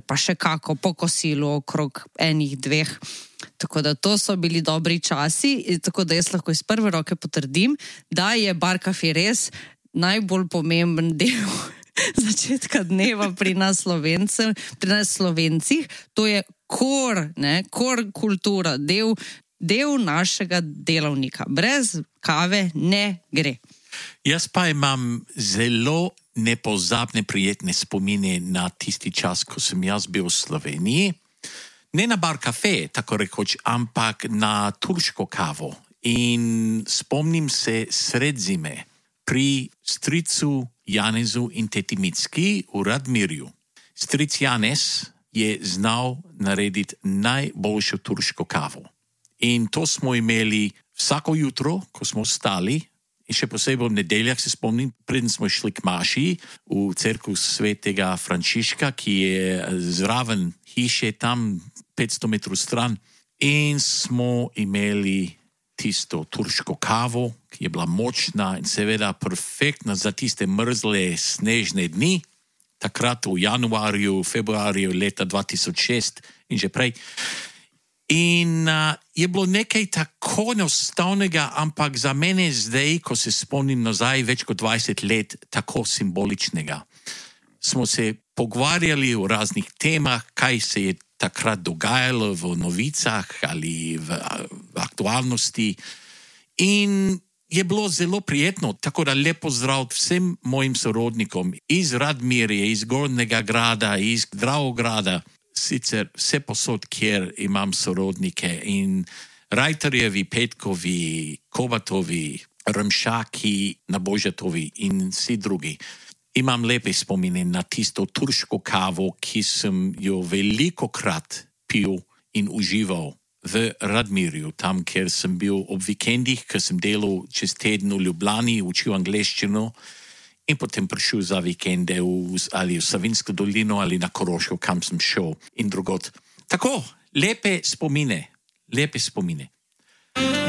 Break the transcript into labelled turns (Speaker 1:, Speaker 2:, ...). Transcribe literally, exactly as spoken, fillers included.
Speaker 1: pa še kako po kosilu okrog enih dveh. Tako da to so bili dobri časi, tako da jaz lahko iz prve roke potrdim, da je bar kafe res najbolj pomemben del začetka dneva pri nas Slovencih, pri nas Slovencih. To je kor, ne, kor kultura, del, del našega delavnika. Brez kave ne gre.
Speaker 2: Jaz pa imam zelo nepozabne prijetne spomine na tisti čas, ko sem jaz bil v Sloveniji. Ne na bar kafe, tako rekoč, ampak na turško kavo. In spomnim se sred zime pri stricu Janezu in teti Micki v Radmirju. Stric Janez je znal narediti najboljšo turško kavo. In to smo imeli vsako jutro, ko smo vstali, in še posebej v nedeljah se spomnim, preden smo šli k maši v cerkev svetega Frančiška, ki je zraven hiše tam petsto metrov stran, in smo imeli tisto turško kavo, ki je bila močna in seveda perfektna za tiste mrzle snežne dni, takrat v januarju, februarju leta dva tisoč šest in že prej. In uh, je bilo nekaj tako enostavnega, ampak za mene zdaj, ko se spomnim nazaj več kot dvajset let, tako simboličnega. Smo se pogovarjali o raznih temah, kaj se je takrat dogajalo v novicah ali v, v aktualnosti. In je bilo zelo prijetno, tako da lep pozdrav vsem mojim sorodnikom iz Radmirja, iz Gornjega Grada, iz Dravograda, sicer vse posod, kjer imam sorodnike, in Rajterjevi, Petkovi, Kobatovi, Rmšaki, Nabožetovi in vsi drugi. Imam lepe spomine na tisto turško kavo, ki sem jo velikokrat pil in užival v Radmirju, tam, kjer sem bil ob vikendih, ker sem delal čez teden v Ljubljani, učil angleščino in potem prišel za vikende v, ali v Savinjsko dolino ali na Koroško, kam sem šel in drugod. Tako, lepe spomine, lepe spomine.